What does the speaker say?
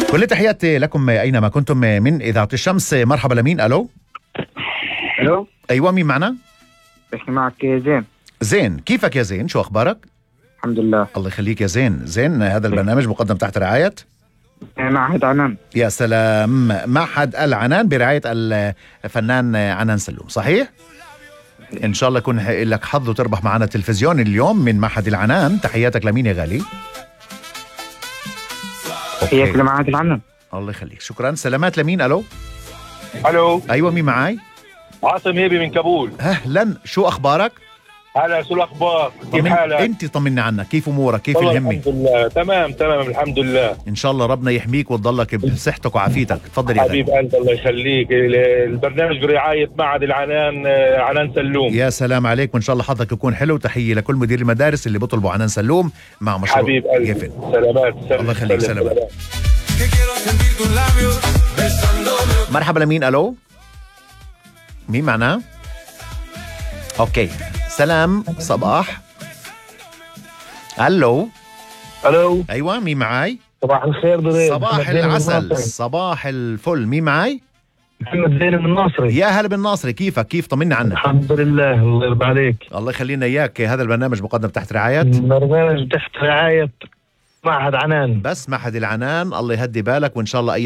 كل تحياتي لكم أينما كنتم من إذاعة الشمس. مرحبا لمين؟ ألو. الو، أيوة، مين معنا؟ بحكي معك زين. زين، كيفك يا زين؟ شو أخبارك؟ الحمد لله. الله يخليك يا زين. زين، هذا البرنامج مقدم تحت رعاية معهد عنان. يا سلام، معهد العنان برعاية الفنان عنان سلوم، صحيح؟ إن شاء الله يكون لك حظ وتربح معنا تلفزيون اليوم من معهد العنان. تحياتك لمين يا غالي؟ تحياتي لمعهد العنان. الله يخليك، شكرا. سلامات لمين؟ ألو. الو، أيوة، مين معاي؟ عاصم هيبي من كابول. أهلا، شو أخبارك؟ هلا، شو الاخبار؟ كيف حالك؟ انت طمني عنك، كيف امورك؟ كيف والله الهمه؟ الحمد لله تمام الحمد لله. ان شاء الله ربنا يحميك وتضلك بصحتك وعافيتك. تفضل يا غالي. حبيب قلب، الله يخليك. البرنامج برعاية معهد العنان، عنان سلوم. يا سلام عليك، وان شاء الله حظك يكون حلو. تحيه لكل مدير المدارس اللي بيطلبوا عنان سلوم مع مشروع حبيب قلبي، يفن. سلامات. الله يخليك، سلامات. مرحبا لمين؟ الو، مين معنا؟ اوكي، سلام صباح. الو. الو، ايوه، مين معاي؟ صباح الخير ضريب. صباح العسل، صباح الفل. مين معاي؟ محمد زين من الناصري. يا هلا بالناصري، كيفك؟ كيف طمنا عنك؟ الحمد لله، الله يرضى عليك. الله يخلينا اياك. هذا البرنامج مقدم تحت رعاية برنامج تحت رعاية معهد عنان. بس معهد العنان. الله يهدي بالك، وان شاء الله